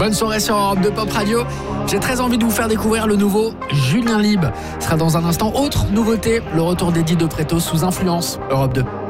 Bonne soirée sur Europe 2 Pop Radio. J'ai très envie de vous faire découvrir le nouveau Julien Lieb. Ce sera dans un instant. Autre nouveauté, le retour d'Eddie De Pretto sous influence. Europe 2.